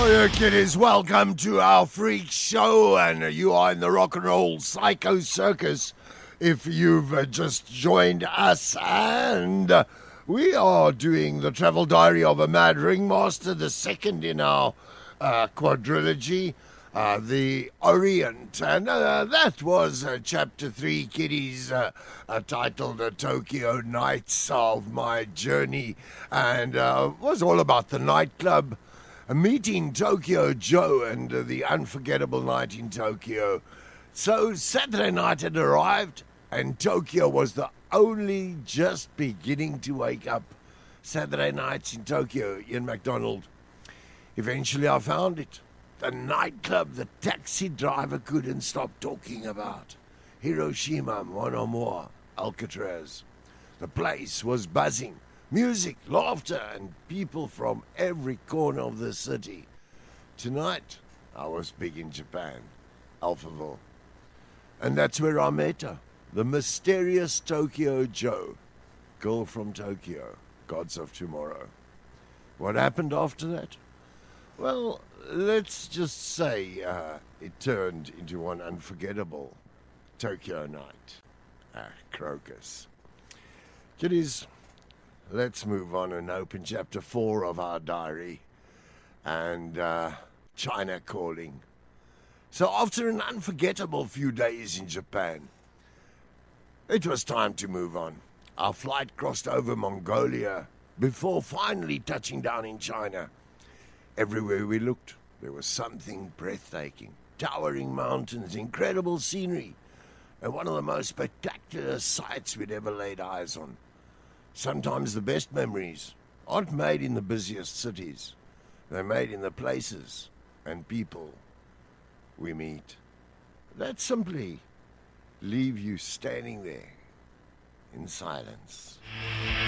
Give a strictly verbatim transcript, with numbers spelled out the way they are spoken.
Hiya, kiddies. Welcome to our freak show, and you are in the rock and roll psycho circus if you've uh, just joined us, and uh, we are doing the travel diary of a mad ringmaster, the second in our uh, quadrilogy, uh, the Orient, and uh, that was uh, chapter three, kiddies, uh, uh, titled uh, Tokyo Nights of My Journey, and uh, was all about the nightclub, uh, meeting Tokyo Joe, and uh, the unforgettable night in Tokyo. So Saturday night had arrived, and Tokyo was the only just beginning to wake up. Saturday nights in Tokyo, Ian MacDonald. Eventually I found it. The nightclub the taxi driver couldn't stop talking about. Hiroshima, Mon Amour, Alcatraz. The place was buzzing. Music, laughter, and people from every corner of the city. Tonight, I was big in Japan, Alphaville. And that's where I met her. The mysterious Tokyo Joe. Girl from Tokyo, Gods of Tomorrow. What happened after that? Well, let's just say uh, it turned into one unforgettable Tokyo night. Ah, Crocus. Kiddies, let's move on and open chapter four of our diary. And uh, China calling. So after an unforgettable few days in Japan, it was time to move on. Our flight crossed over Mongolia before finally touching down in China. Everywhere we looked, there was something breathtaking. Towering mountains, incredible scenery, and one of the most spectacular sights we'd ever laid eyes on. Sometimes the best memories aren't made in the busiest cities. They're made in the places and people we meet that simply leave you standing there in silence.